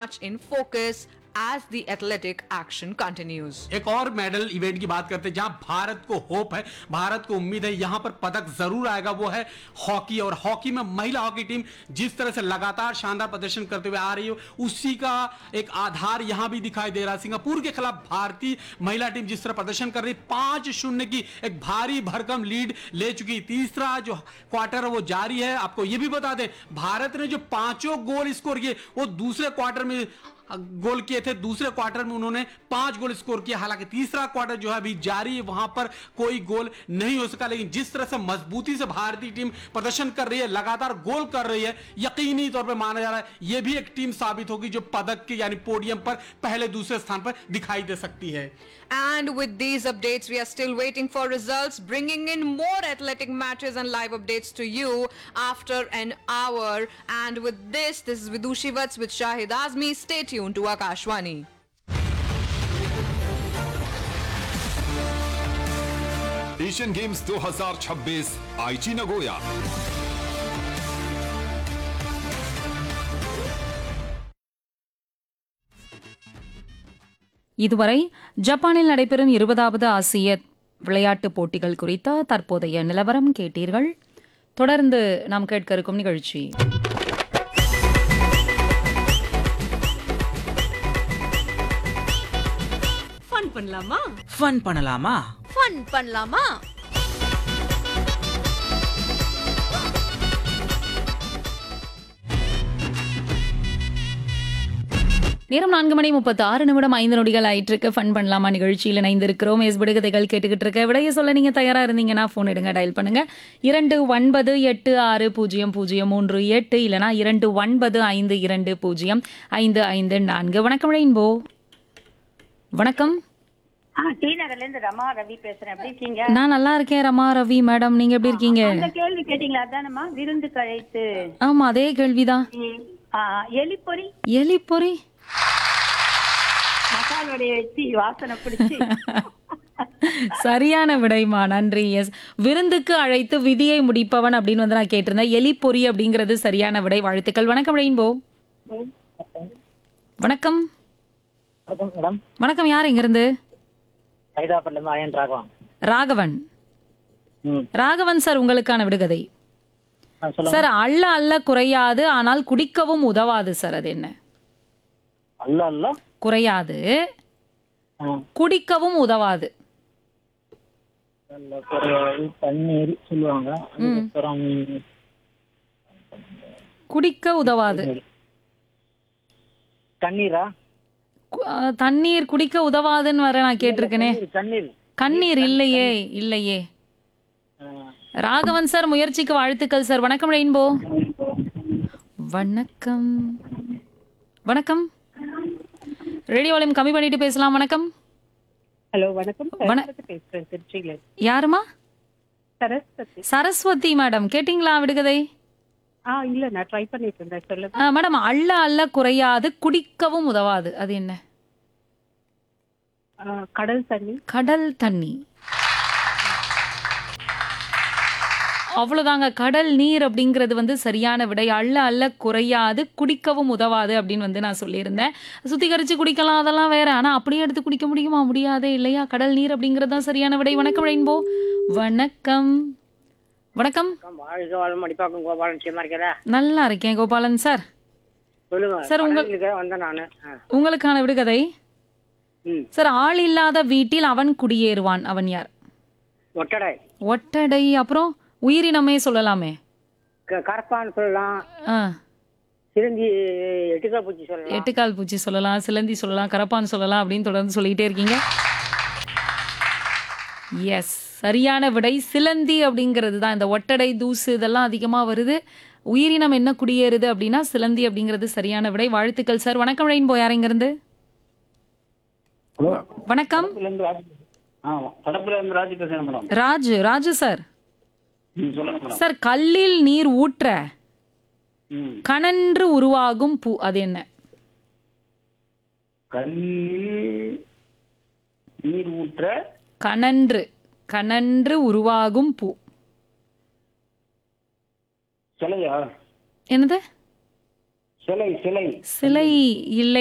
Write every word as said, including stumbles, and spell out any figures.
much in focus as the athletic action continues. एक और medal event की बात करते हैं जहां भारत को होप है, भारत को उम्मीद है, यहां पर पदक जरूर आएगा, वो है हॉकी। और हॉकी में महिला हॉकी टीम जिस तरह से लगातार शानदार प्रदर्शन करते हुए आ रही है, उसी का एक आधार यहां भी दिखाई दे रहा है। सिंगापुर के खिलाफ भारतीय महिला टीम जिस तरह प्रदर्शन कर रही है, पांच शून्य की एक भारी भरकम लीड ले चुकी। तीसरा जो क्वार्टर है वो जारी है। आपको यह भी बता दें, भारत ने जो पांचों गोल स्कोर किए वो दूसरे क्वार्टर में गोल किए थे, दूसरे क्वार्टर में उन्होंने पांच गोल स्कोर किया। हालांकि तीसरा क्वार्टर जो है अभी जारी है, वहां पर कोई गोल नहीं हो सका। लेकिन जिस तरह से मजबूती से भारतीय टीम प्रदर्शन कर रही है, लगातार गोल कर रही है, यकीनी तौर पर माना जा रहा है यह भी एक टीम साबित होगी जो पदक के यानी पोडियम पर पहले दूसरे स्थान पर दिखाई दे सकती है। And with these updates, we are still waiting for results, bringing in more athletic matches and live updates to you after an hour. And with this, this is Vidushi Vats with Shahid Azmi. Stay tuned to Akashwani. Asian games दो हज़ार छब्बीस आईची Nagoya. இதுவரை ஜப்பானில் நடைபெறும் இருபதாவது ஆசிய விளையாட்டுப் போட்டிகள் குறித்த தற்போதைய நிலவரம் கேட்டீர்கள். தொடர்ந்து நாம் கேட்க இருக்கும் நிகழ்ச்சி ஃபன் பண்ணலாமா ஃபன் பண்ணலாமா ஃபன் பண்ணலாமா நேரம் நான்கு மணி முப்பத்தி ஆறு நிமிடம் ஐந்து நொடிகள் ஆயிட்டு இருக்கு. ஃபன் பண்ணலாமா நிகழ்ச்சியில் இணைந்திருக்கிறோம். எஸ் விடுகதைகள் கேட்டுக்கிட்டு இருக்க விடைய சொல்ல நீங்க தயாரா இருந்தீங்கன்னா போன் எடுங்க, டயல் பண்ணுங்க இரண்டு ஒன்பது எட்டு ஆறு பூஜ்ஜியம் பூஜ்ஜியம் மூன்று எட்டு இல்லனா இரண்டு ஒன்பது ஐந்து இரண்டு பூஜ்ஜியம் ஐந்து ஐந்து நான்கு. வணக்கம் ரெயின்போ. வணக்கம். டி நகர்ல இருந்து ரமா ரவி பேசுறேன். எப்படி இருக்கீங்க? நான் நல்லா இருக்கேன் ரமா ரவி மேடம், நீங்க எப்படி இருக்கீங்க? அந்த கேள்வி கேட்டீங்களா? அதானம்மா விருந்து கழைத்து. ஆமா அதே கேள்விதான். எலிப்பொறி. எலிப்பொறி மசாலோடைய வச்சு வாசனை பிடிச்சி. சரியான விடைமா, நன்றி. எஸ் விருந்துக்கு அழைத்து விதியை முடிப்பவன் அப்படின்னு வந்து நான் கேட்டிருந்தேன். எலிப்பொறி அப்படிங்கிறது சரியான விடை. வாழ்த்துக்கள். வணக்கம் ரெயின்போ. வணக்கம். வணக்கம், யார் எங்க இருந்து? ராகவன். ராகவன் சார், உங்களுக்கான விடுகதை சார். அள்ள அள்ள குறையாது ஆனால் குடிக்கவும் உதவாது சார். அது என்ன? அல்ல அல்ல குறையாது குடிக்கவும் உதவாது. தண்ணீர் சொல்லுவாங்க, குடிக்க உதவாது. தண்ணீரா? தண்ணீர் குடிக்க உதவாதுன்னு வர நான் கேட்டிருக்கேனே. தண்ணீர். கண்ணீர் இல்லையே, இல்லையே. ராகவன் சார், முயற்சிக்கு வாழ்த்துக்கள் சார். வணக்கம் ரெயின்போ. வணக்கம். வணக்கம். ரேடியோ வால்யூம் கம்மி பண்ணிட்டு பேசலாம். வணக்கம். ஹலோ வணக்கம். பேசுறேன் திருச்சியில. யாருமா? சரஸ்வதி. சரஸ்வதி மேடம், கேட்டீங்களா விடுகதை? ஆ இல்ல, நான் ட்ரை பண்ணிட்டு இருந்தேன். சொல்லுங்க மேடம். அள்ள அள்ள குறையாது குடிக்கவும் உதவாது. அது என்ன? கடல் தண்ணி. கடல் தண்ணி. அவ்வளவுதாங்க. கடல் நீர் அப்படிங்கிறது வந்து சரியான விடை. அள்ள அள்ள குறையாது குடிக்கவும் உதவாது அப்படின்னு வந்து நான் சொல்லியிருந்தேன். சுத்திகரிச்சு குடிக்கலாம், அதெல்லாம் வேற. ஆனா அப்படியே எடுத்து குடிக்க முடியுமா? முடியாதே இல்லையா? கடல் நீர் அப்படிங்கிறது தான் சரியான விடை. வணக்கம் ரெயின்போ. வணக்கம். வணக்கம். நல்லா இருக்கேன் கோபாலன் சார். சார் உங்களுக்கான விடுகதை சார். ஆள் இல்லாத வீட்டில் அவன் குடியேறுவான். அவன் யார்? ஒட்டடை. ஒட்டடை. அப்புறம் உயிரினமே சொல்லலாமே. கரப்பான் சொல்லலாம், சிலந்தி, எட்டுக்கால் பூச்சி சொல்லலாம். எட்டுக்கால் பூச்சி சொல்லலாம், சிலந்தி சொல்லலாம், கரப்பான் சொல்லலாம் அப்படின்னு தொடர்ந்து சொல்லிட்டே இருக்கீங்க. எஸ், சரியான விடை சிலந்தி அப்படிங்கிறது தான். இந்த ஒட்டடை, தூசு இதெல்லாம் அதிகமாக வருது. உயிரினம் என்ன குடியேறுது அப்படின்னா சிலந்தி அப்படிங்கிறது சரியான விடை. வாழ்த்துக்கள் சார். வணக்கம் ரெயின்போ. யார் எங்க இருந்து? வணக்கம். ராஜு. ராஜு சார். சார், கல்லில் நீர் ஊற்ற கனன்று உருவாகும் பூ. அது என்ன? கல்லில் நீர் ஊற்ற கனன்று கனன்று உருவாகும் பூ. சிலையா? என்னது? சிலை. சிலை சிலை இல்லை.